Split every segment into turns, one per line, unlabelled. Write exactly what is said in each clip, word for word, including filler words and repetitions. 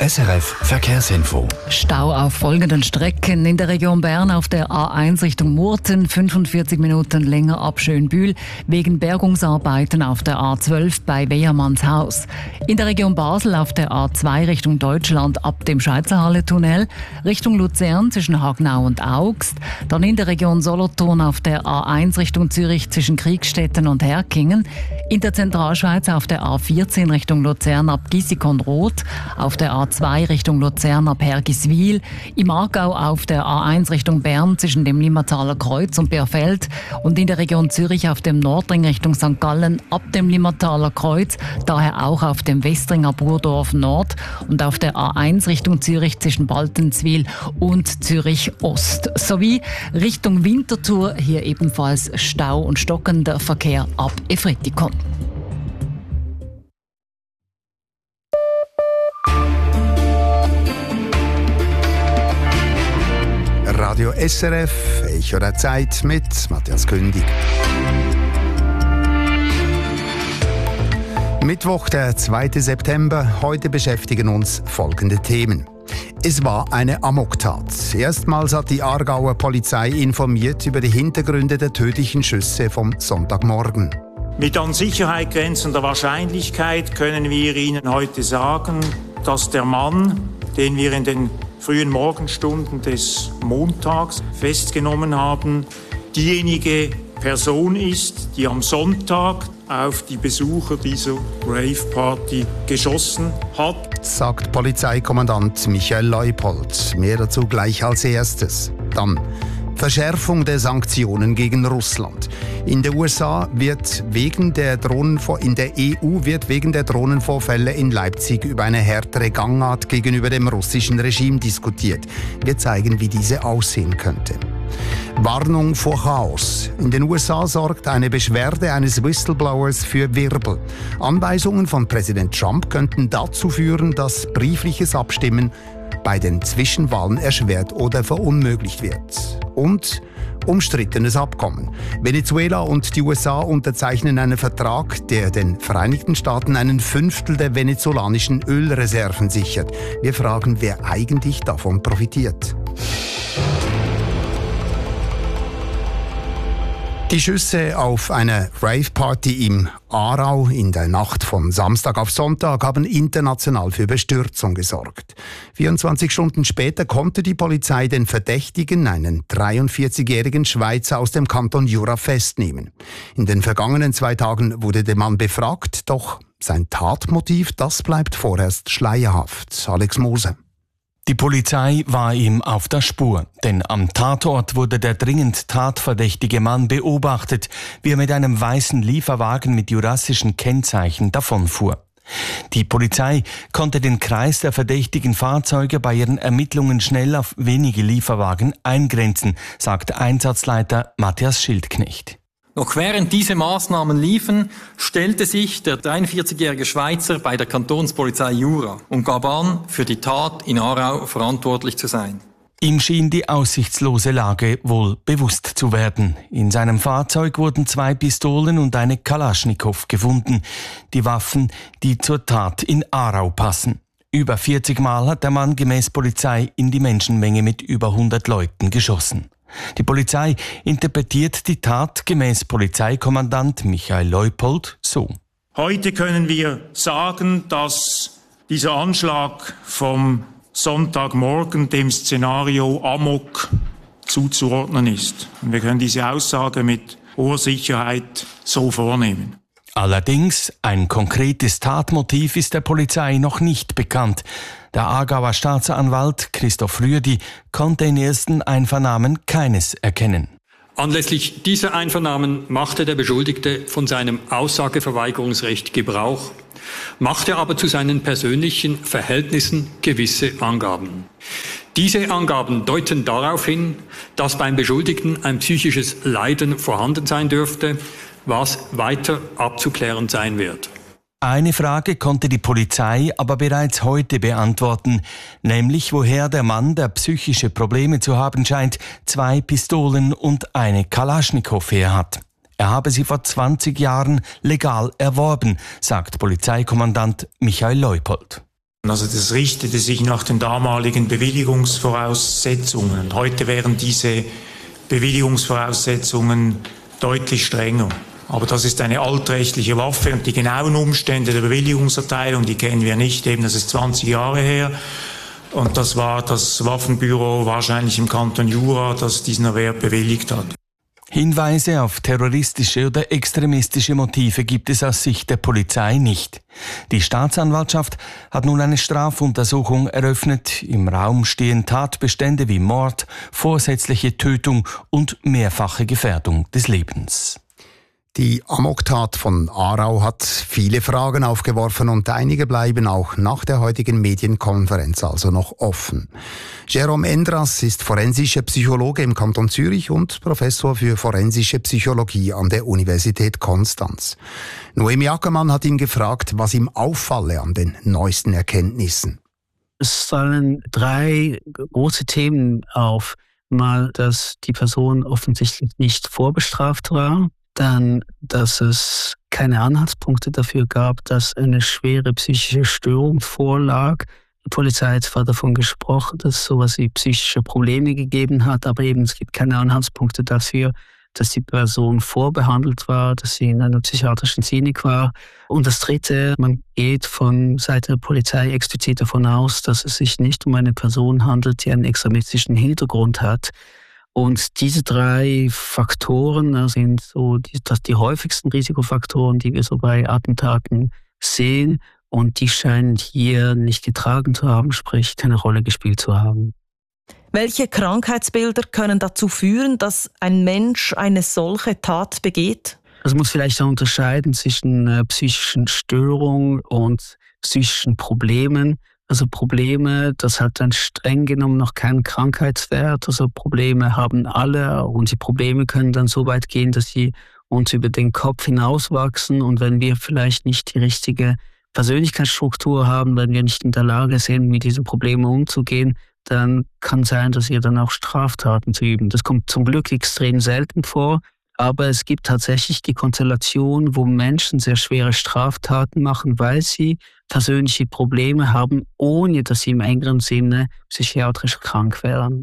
S R F Verkehrsinfo.
Stau auf folgenden Strecken. In der Region Bern auf der A eins Richtung Murten, fünfundvierzig Minuten länger ab Schönbühl, wegen Bergungsarbeiten auf der A zwölf bei Wehermannshaus. In der Region Basel auf der A zwei Richtung Deutschland ab dem Schweizerhalle-Tunnel, Richtung Luzern zwischen Hagnau und Augst. Dann in der Region Solothurn auf der A eins Richtung Zürich zwischen Kriegstetten und Herkingen. In der Zentralschweiz auf der A vierzehn Richtung Luzern ab Gissikon-Roth, auf der A zwei Richtung Luzern ab Hergiswil, im Aargau auf der A eins Richtung Bern zwischen dem Limmataler Kreuz und Bärfeld und in der Region Zürich auf dem Nordring Richtung Sankt Gallen ab dem Limmataler Kreuz, daher auch auf dem Westringer Burdorf Nord und auf der A eins Richtung Zürich zwischen Baltenswil und Zürich Ost. Sowie Richtung Winterthur hier ebenfalls Stau und stockender Verkehr ab Efretikon.
Radio S R F, Echo der Zeit mit Matthias Kündig. Mittwoch, der zweite September. Heute beschäftigen uns folgende Themen. Es war eine Amoktat. Erstmals hat die Aargauer Polizei informiert über die Hintergründe der tödlichen Schüsse vom Sonntagmorgen.
Mit an Sicherheit grenzender Wahrscheinlichkeit können wir Ihnen heute sagen, dass der Mann, den wir in den frühen Morgenstunden des Montags festgenommen haben, diejenige Person ist, die am Sonntag auf die Besucher dieser Rave-Party geschossen hat,
sagt Polizeikommandant Michael Leupold. Mehr dazu gleich als erstes. Dann Verschärfung der Sanktionen gegen Russland. In der U S A wird wegen der Drohnenvor- in der E U wird wegen der Drohnenvorfälle in Leipzig über eine härtere Gangart gegenüber dem russischen Regime diskutiert. Wir zeigen, wie diese aussehen könnte. Warnung vor Chaos. In den U S A sorgt eine Beschwerde eines Whistleblowers für Wirbel. Anweisungen von Präsident Trump könnten dazu führen, dass briefliches Abstimmen bei den Zwischenwahlen erschwert oder verunmöglicht wird. Und umstrittenes Abkommen. Venezuela und die U S A unterzeichnen einen Vertrag, der den Vereinigten Staaten einen Fünftel der venezolanischen Ölreserven sichert. Wir fragen, wer eigentlich davon profitiert. Die Schüsse auf einer Rave-Party im Aarau in der Nacht von Samstag auf Sonntag haben international für Bestürzung gesorgt. vierundzwanzig Stunden später konnte die Polizei den Verdächtigen, einen dreiundvierzigjährigen Schweizer aus dem Kanton Jura, festnehmen. In den vergangenen zwei Tagen wurde der Mann befragt, doch sein Tatmotiv, das bleibt vorerst schleierhaft. Alex Moser.
Die Polizei war ihm auf der Spur, denn am Tatort wurde der dringend tatverdächtige Mann beobachtet, wie er mit einem weißen Lieferwagen mit jurassischen Kennzeichen davonfuhr. Die Polizei konnte den Kreis der verdächtigen Fahrzeuge bei ihren Ermittlungen schnell auf wenige Lieferwagen eingrenzen, sagt Einsatzleiter Matthias Schildknecht.
Noch während diese Maßnahmen liefen, stellte sich der dreiundvierzigjährige Schweizer bei der Kantonspolizei Jura und gab an, für die Tat in Aarau verantwortlich zu sein.
Ihm schien die aussichtslose Lage wohl bewusst zu werden. In seinem Fahrzeug wurden zwei Pistolen und eine Kalaschnikow gefunden, die Waffen, die zur Tat in Aarau passen. Über vierzig Mal hat der Mann gemäß Polizei in die Menschenmenge mit über hundert Leuten geschossen. Die Polizei interpretiert die Tat gemäß Polizeikommandant Michael Leupold so.
Heute können wir sagen, dass dieser Anschlag vom Sonntagmorgen dem Szenario Amok zuzuordnen ist. Und wir können diese Aussage mit hoher Sicherheit so vornehmen.
Allerdings, ein konkretes Tatmotiv ist der Polizei noch nicht bekannt. Der Aargauer Staatsanwalt Christoph Rüedi konnte in ersten Einvernahmen keines erkennen.
Anlässlich dieser Einvernahmen machte der Beschuldigte von seinem Aussageverweigerungsrecht Gebrauch, machte aber zu seinen persönlichen Verhältnissen gewisse Angaben. Diese Angaben deuten darauf hin, dass beim Beschuldigten ein psychisches Leiden vorhanden sein dürfte, was weiter abzuklären sein wird.
Eine Frage konnte die Polizei aber bereits heute beantworten, nämlich woher der Mann, der psychische Probleme zu haben scheint, zwei Pistolen und eine Kalaschnikow her hat. Er habe sie vor zwanzig Jahren legal erworben, sagt Polizeikommandant Michael Leupold.
Also das richtete sich nach den damaligen Bewilligungsvoraussetzungen. Heute wären diese Bewilligungsvoraussetzungen deutlich strenger. Aber das ist eine altrechtliche Waffe und die genauen Umstände der Bewilligungserteilung, die kennen wir nicht. Eben, das ist zwanzig Jahre her. Und das war das Waffenbüro wahrscheinlich im Kanton Jura, das diesen Erwerb bewilligt hat.
Hinweise auf terroristische oder extremistische Motive gibt es aus Sicht der Polizei nicht. Die Staatsanwaltschaft hat nun eine Strafuntersuchung eröffnet. Im Raum stehen Tatbestände wie Mord, vorsätzliche Tötung und mehrfache Gefährdung des Lebens.
Die Amoktat von Aarau hat viele Fragen aufgeworfen und einige bleiben auch nach der heutigen Medienkonferenz also noch offen. Jérôme Endras ist forensischer Psychologe im Kanton Zürich und Professor für forensische Psychologie an der Universität Konstanz. Noemi Ackermann hat ihn gefragt, was ihm auffalle an den neuesten Erkenntnissen.
Es fallen drei große Themen auf. Mal, dass die Person offensichtlich nicht vorbestraft war. Dann, dass es keine Anhaltspunkte dafür gab, dass eine schwere psychische Störung vorlag. Die Polizei hat zwar davon gesprochen, dass es sowas wie psychische Probleme gegeben hat, aber eben es gibt keine Anhaltspunkte dafür, dass die Person vorbehandelt war, dass sie in einer psychiatrischen Klinik war. Und das Dritte, man geht von Seite der Polizei explizit davon aus, dass es sich nicht um eine Person handelt, die einen extremistischen Hintergrund hat. Und diese drei Faktoren sind so die, das die häufigsten Risikofaktoren, die wir so bei Attentaten sehen. Und die scheinen hier nicht getragen zu haben, sprich keine Rolle gespielt zu haben.
Welche Krankheitsbilder können dazu führen, dass ein Mensch eine solche Tat begeht?
Also man muss vielleicht auch unterscheiden zwischen äh, psychischen Störungen und psychischen Problemen. Also Probleme, das hat dann streng genommen noch keinen Krankheitswert. Also Probleme haben alle und die Probleme können dann so weit gehen, dass sie uns über den Kopf hinauswachsen. Und wenn wir vielleicht nicht die richtige Persönlichkeitsstruktur haben, wenn wir nicht in der Lage sind, mit diesen Problemen umzugehen, dann kann es sein, dass wir dann auch Straftaten zu üben. Das kommt zum Glück extrem selten vor. Aber es gibt tatsächlich die Konstellation, wo Menschen sehr schwere Straftaten machen, weil sie persönliche Probleme haben, ohne dass sie im engeren Sinne psychiatrisch krank wären.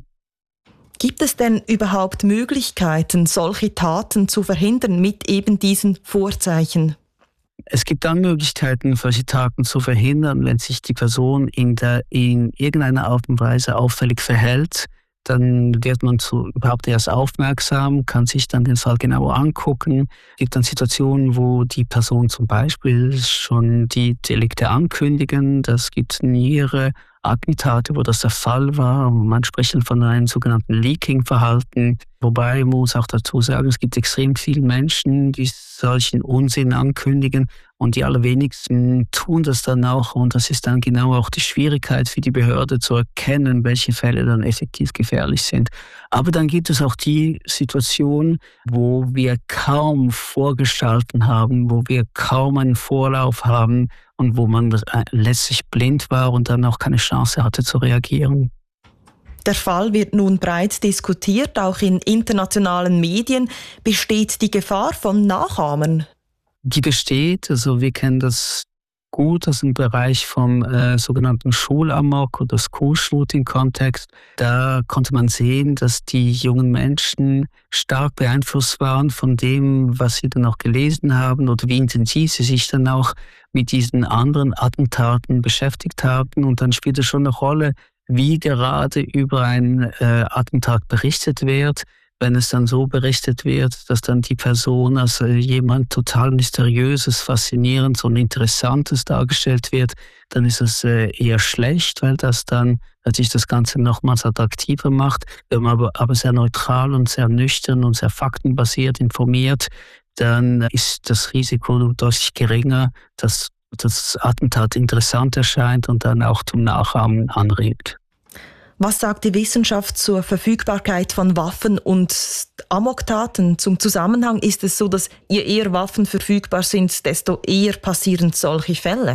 Gibt es denn überhaupt Möglichkeiten, solche Taten zu verhindern mit eben diesen Vorzeichen?
Es gibt dann Möglichkeiten, solche Taten zu verhindern, wenn sich die Person in, der, in irgendeiner Art und Weise auffällig verhält. Dann wird man zu, überhaupt erst aufmerksam, kann sich dann den Fall genauer angucken. Es gibt dann Situationen, wo die Person zum Beispiel schon die Delikte ankündigen. Das gibt mehrere Attentate, wo das der Fall war. Man spricht dann von einem sogenannten Leaking-Verhalten. Wobei, man muss auch dazu sagen, es gibt extrem viele Menschen, die solchen Unsinn ankündigen und die allerwenigsten tun das dann auch. Und das ist dann genau auch die Schwierigkeit für die Behörde zu erkennen, welche Fälle dann effektiv gefährlich sind. Aber dann gibt es auch die Situation, wo wir kaum vorgestalten haben, wo wir kaum einen Vorlauf haben und wo man letztlich blind war und dann auch keine Chance hatte zu reagieren.
Der Fall wird nun breit diskutiert, auch in internationalen Medien. Besteht die Gefahr von Nachahmern?
Die besteht, also wir kennen das gut aus dem Bereich vom äh, sogenannten Schulamok oder School-Shooting-Kontext. Da konnte man sehen, dass die jungen Menschen stark beeinflusst waren von dem, was sie dann auch gelesen haben oder wie intensiv sie sich dann auch mit diesen anderen Attentaten beschäftigt haben. Und dann spielt es schon eine Rolle, wie gerade über ein äh, Attentat berichtet wird. Wenn es dann so berichtet wird, dass dann die Person als äh, jemand total Mysteriöses, Faszinierendes und Interessantes dargestellt wird, dann ist es äh, eher schlecht, weil das dann natürlich das Ganze nochmals attraktiver macht. Wenn man aber, aber sehr neutral und sehr nüchtern und sehr faktenbasiert informiert, dann ist das Risiko deutlich geringer, dass das Attentat interessant erscheint und dann auch zum Nachahmen anregt.
Was sagt die Wissenschaft zur Verfügbarkeit von Waffen und Amoktaten? Zum Zusammenhang ist es so, dass je eher Waffen verfügbar sind, desto eher passieren solche Fälle.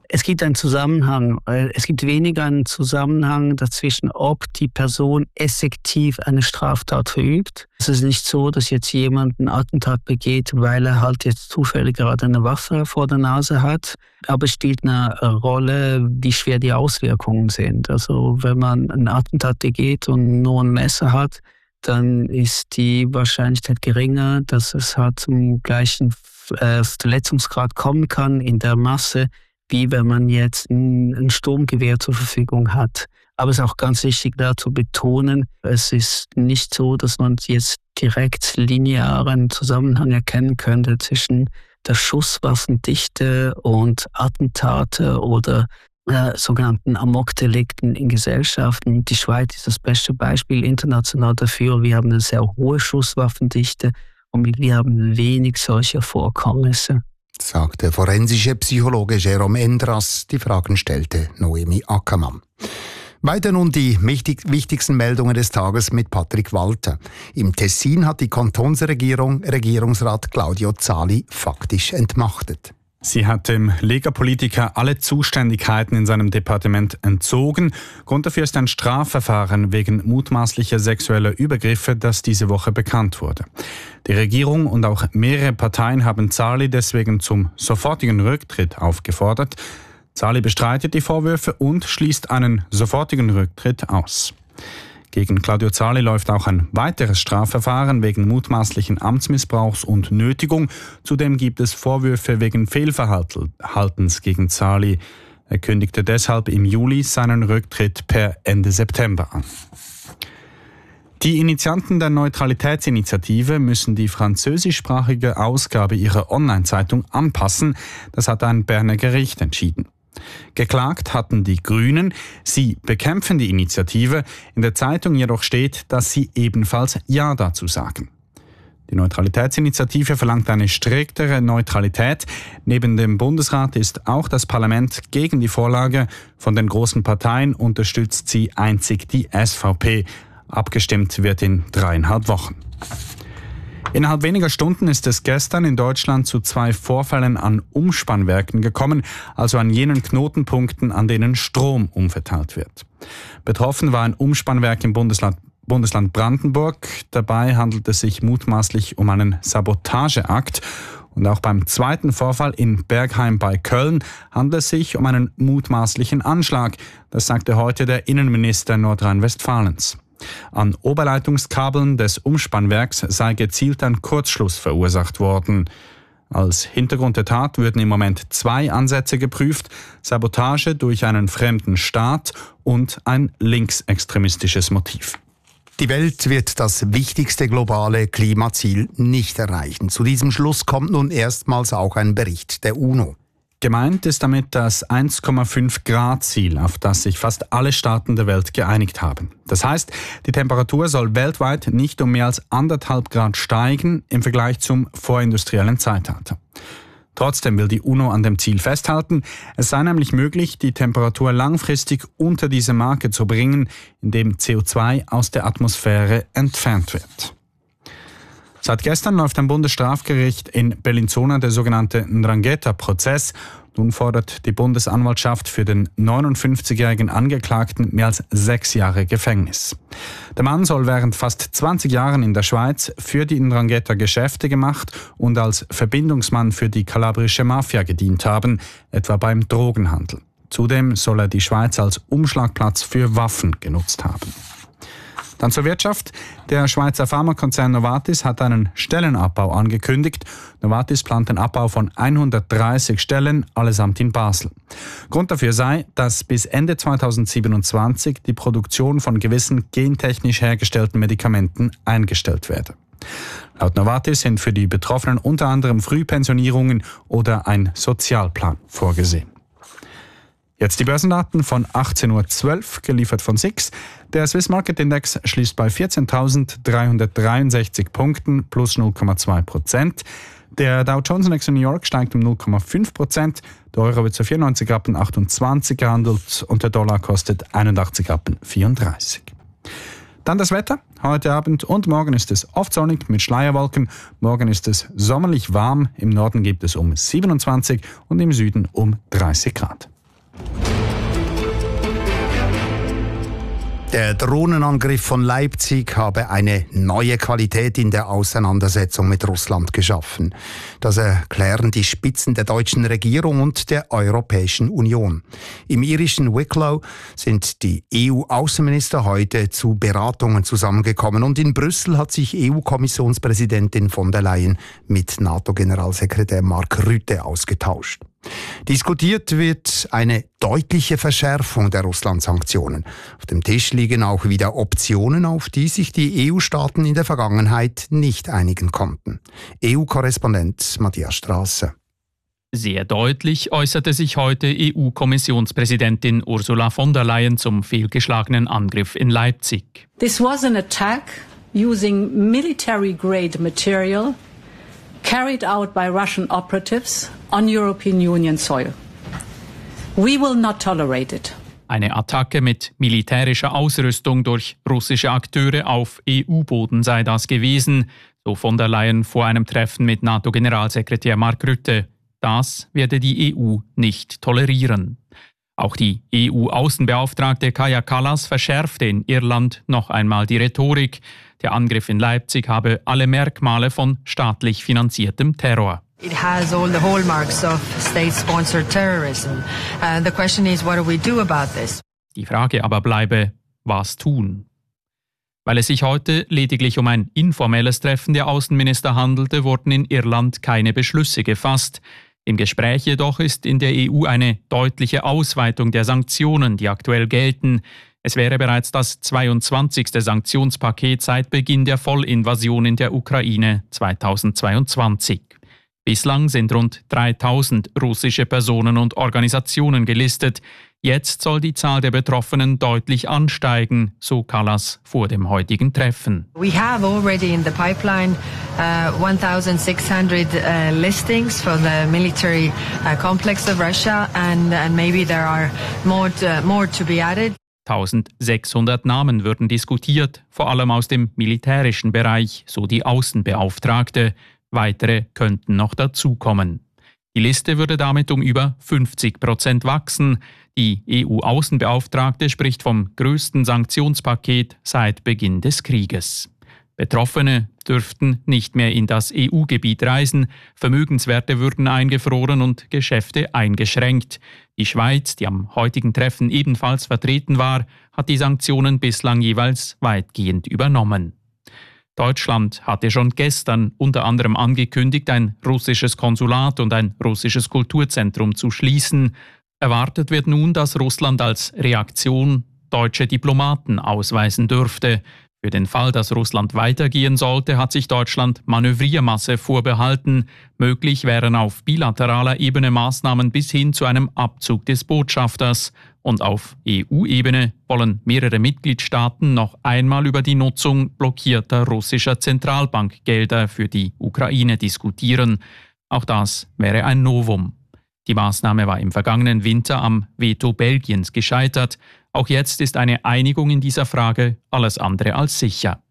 Es gibt einen Zusammenhang. Es gibt weniger einen Zusammenhang dazwischen, ob die Person effektiv eine Straftat verübt. Es ist nicht so, dass jetzt jemand ein Attentat begeht, weil er halt jetzt zufällig gerade eine Waffe vor der Nase hat. Aber es spielt eine Rolle, wie schwer die Auswirkungen sind. Also wenn man ein Attentat begeht und nur ein Messer hat, dann ist die Wahrscheinlichkeit geringer, dass es halt zum gleichen Verletzungsgrad kommen kann in der Masse, wie wenn man jetzt ein Sturmgewehr zur Verfügung hat. Aber es ist auch ganz wichtig, da zu betonen, es ist nicht so, dass man jetzt direkt linearen Zusammenhang erkennen könnte zwischen der Schusswaffendichte und Attentate oder äh, sogenannten Amokdelikten in Gesellschaften. Die Schweiz ist das beste Beispiel international dafür. Wir haben eine sehr hohe Schusswaffendichte und wir haben wenig solcher Vorkommnisse,
sagt der forensische Psychologe Jérôme Endras. Die Fragen stellte Noemi Ackermann. Weiter nun die wichtigsten Meldungen des Tages mit Patrick Walter. Im Tessin hat die Kantonsregierung Regierungsrat Claudio Zali faktisch entmachtet.
Sie hat dem Lega-Politiker alle Zuständigkeiten in seinem Departement entzogen. Grund dafür ist ein Strafverfahren wegen mutmaßlicher sexueller Übergriffe, das diese Woche bekannt wurde. Die Regierung und auch mehrere Parteien haben Zali deswegen zum sofortigen Rücktritt aufgefordert. Zali bestreitet die Vorwürfe und schließt einen sofortigen Rücktritt aus. Gegen Claudio Zali läuft auch ein weiteres Strafverfahren wegen mutmaßlichen Amtsmissbrauchs und Nötigung. Zudem gibt es Vorwürfe wegen Fehlverhaltens gegen Zali. Er kündigte deshalb im Juli seinen Rücktritt per Ende September an. Die Initianten der Neutralitätsinitiative müssen die französischsprachige Ausgabe ihrer Online-Zeitung anpassen. Das hat ein Berner Gericht entschieden. Geklagt hatten die Grünen. Sie bekämpfen die Initiative. In der Zeitung jedoch steht, dass sie ebenfalls Ja dazu sagen. Die Neutralitätsinitiative verlangt eine striktere Neutralität. Neben dem Bundesrat ist auch das Parlament gegen die Vorlage. Von den großen Parteien unterstützt sie einzig die S V P. Abgestimmt wird in dreieinhalb Wochen. Innerhalb weniger Stunden ist es gestern in Deutschland zu zwei Vorfällen an Umspannwerken gekommen, also an jenen Knotenpunkten, an denen Strom umverteilt wird. Betroffen war ein Umspannwerk im Bundesland, Bundesland Brandenburg. Dabei handelt es sich mutmaßlich um einen Sabotageakt. Und auch beim zweiten Vorfall in Bergheim bei Köln handelt es sich um einen mutmaßlichen Anschlag. Das sagte heute der Innenminister Nordrhein-Westfalens. An Oberleitungskabeln des Umspannwerks sei gezielt ein Kurzschluss verursacht worden. Als Hintergrund der Tat würden im Moment zwei Ansätze geprüft: Sabotage durch einen fremden Staat und ein linksextremistisches Motiv.
Die Welt wird das wichtigste globale Klimaziel nicht erreichen. Zu diesem Schluss kommt nun erstmals auch ein Bericht der UNO.
Gemeint ist damit das eins Komma fünf Grad Ziel, auf das sich fast alle Staaten der Welt geeinigt haben. Das heißt, die Temperatur soll weltweit nicht um mehr als anderthalb Grad steigen im Vergleich zum vorindustriellen Zeitalter. Trotzdem will die UNO an dem Ziel festhalten. Es sei nämlich möglich, die Temperatur langfristig unter diese Marke zu bringen, indem C O zwei aus der Atmosphäre entfernt wird. Seit gestern läuft am Bundesstrafgericht in Bellinzona der sogenannte Ndrangheta-Prozess. Nun fordert die Bundesanwaltschaft für den neunundfünfzigjährigen Angeklagten mehr als sechs Jahre Gefängnis. Der Mann soll während fast zwanzig Jahren in der Schweiz für die Ndrangheta Geschäfte gemacht und als Verbindungsmann für die kalabrische Mafia gedient haben, etwa beim Drogenhandel. Zudem soll er die Schweiz als Umschlagplatz für Waffen genutzt haben. Dann zur Wirtschaft. Der Schweizer Pharmakonzern Novartis hat einen Stellenabbau angekündigt. Novartis plant den Abbau von hundertdreißig Stellen, allesamt in Basel. Grund dafür sei, dass bis Ende zweitausendsiebenundzwanzig die Produktion von gewissen gentechnisch hergestellten Medikamenten eingestellt werde. Laut Novartis sind für die Betroffenen unter anderem Frühpensionierungen oder ein Sozialplan vorgesehen. Jetzt die Börsendaten von achtzehn Uhr zwölf, geliefert von S I X. Der Swiss Market Index schließt bei vierzehntausenddreihundertdreiundsechzig Punkten, plus null Komma zwei Prozent. Der Dow Jones Index in New York steigt um null Komma fünf Prozent. Der Euro wird zu vierundneunzig Rappen achtundzwanzig gehandelt und der Dollar kostet einundachtzig Rappen vierunddreißig. Dann das Wetter. Heute Abend und morgen ist es oft sonnig mit Schleierwolken. Morgen ist es sommerlich warm. Im Norden gibt es um siebenundzwanzig und im Süden um dreißig Grad.
Der Drohnenangriff von Leipzig habe eine neue Qualität in der Auseinandersetzung mit Russland geschaffen. Das erklären die Spitzen der deutschen Regierung und der Europäischen Union. Im irischen Wicklow sind die E U-Außenminister heute zu Beratungen zusammengekommen und in Brüssel hat sich E U-Kommissionspräsidentin von der Leyen mit NATO-Generalsekretär Mark Rutte ausgetauscht. Diskutiert wird eine deutliche Verschärfung der Russland-Sanktionen. Auf dem Tisch liegen auch wieder Optionen, auf die sich die E U-Staaten in der Vergangenheit nicht einigen konnten. E U-Korrespondent Matthias Strasser.
Sehr deutlich äußerte sich heute E U-Kommissionspräsidentin Ursula von der Leyen zum fehlgeschlagenen Angriff in Leipzig.
This was an attack using military-grade material carried out by Russian operatives on European Union soil. We will not tolerate it.
Eine Attacke mit militärischer Ausrüstung durch russische Akteure auf E U-Boden sei das gewesen, so von der Leyen vor einem Treffen mit NATO-Generalsekretär Mark Rutte. Das werde die E U nicht tolerieren. Auch die E U-Außenbeauftragte Kaja Kallas verschärfte in Irland noch einmal die Rhetorik. Der Angriff in Leipzig habe alle Merkmale von staatlich finanziertem Terror.
It has all the hallmarks of state-sponsored terrorism. Uh, the question is, what do we do about this?
Die Frage aber bleibe, was tun? Weil es sich heute lediglich um ein informelles Treffen der Außenminister handelte, wurden in Irland keine Beschlüsse gefasst. Im Gespräch jedoch ist in der E U eine deutliche Ausweitung der Sanktionen, die aktuell gelten. Es wäre bereits das zweiundzwanzigste Sanktionspaket seit Beginn der Vollinvasion in der Ukraine zweitausendzweiundzwanzig. Bislang sind rund dreitausend russische Personen und Organisationen gelistet. Jetzt soll die Zahl der Betroffenen deutlich ansteigen, so Kallas vor dem heutigen Treffen.
We have already in the pipeline uh, sixteen hundred uh, listings for the military uh, complex of Russia and, and maybe there are more to, more to be added.
eintausendsechshundert Namen würden diskutiert, vor allem aus dem militärischen Bereich, so die Außenbeauftragte. Weitere könnten noch dazukommen. Die Liste würde damit um über fünfzig Prozent wachsen. Die E U-Außenbeauftragte spricht vom größten Sanktionspaket seit Beginn des Krieges. Betroffene dürften nicht mehr in das E U-Gebiet reisen, Vermögenswerte würden eingefroren und Geschäfte eingeschränkt. Die Schweiz, die am heutigen Treffen ebenfalls vertreten war, hat die Sanktionen bislang jeweils weitgehend übernommen. Deutschland hatte schon gestern unter anderem angekündigt, ein russisches Konsulat und ein russisches Kulturzentrum zu schließen. Erwartet wird nun, dass Russland als Reaktion deutsche Diplomaten ausweisen dürfte. Für den Fall, dass Russland weitergehen sollte, hat sich Deutschland Manövriermasse vorbehalten. Möglich wären auf bilateraler Ebene Maßnahmen bis hin zu einem Abzug des Botschafters. Und auf E U-Ebene wollen mehrere Mitgliedstaaten noch einmal über die Nutzung blockierter russischer Zentralbankgelder für die Ukraine diskutieren. Auch das wäre ein Novum. Die Maßnahme war im vergangenen Winter am Veto Belgiens gescheitert. Auch jetzt ist eine Einigung in dieser Frage alles andere als sicher.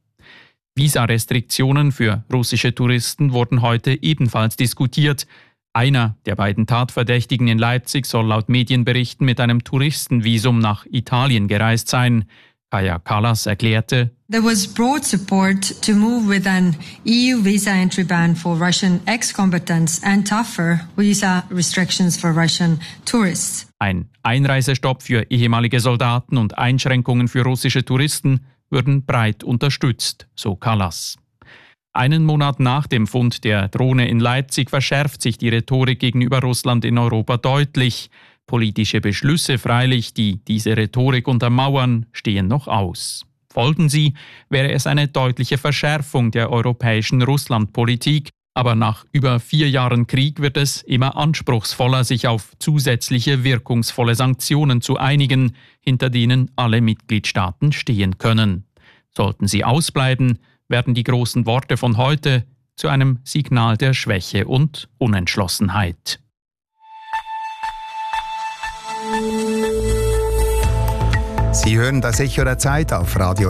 Visarestriktionen für russische Touristen wurden heute ebenfalls diskutiert. Einer der beiden Tatverdächtigen in Leipzig soll laut Medienberichten mit einem Touristenvisum nach Italien gereist sein. Kaja Kallas erklärte:
There was broad support to move with an E U visa entry ban for Russian ex-combatants and tougher visa restrictions for Russian tourists.
Ein Einreisestopp für ehemalige Soldaten und Einschränkungen für russische Touristen würden breit unterstützt, so Kallas. Einen Monat nach dem Fund der Drohne in Leipzig verschärft sich die Rhetorik gegenüber Russland in Europa deutlich. Politische Beschlüsse freilich, die diese Rhetorik untermauern, stehen noch aus. Folgen sie, wäre es eine deutliche Verschärfung der europäischen Russlandpolitik. Aber nach über vier Jahren Krieg wird es immer anspruchsvoller, sich auf zusätzliche wirkungsvolle Sanktionen zu einigen, hinter denen alle Mitgliedstaaten stehen können. Sollten sie ausbleiben, werden die großen Worte von heute zu einem Signal der Schwäche und Unentschlossenheit.
Sie hören das Echo der Zeit auf Radio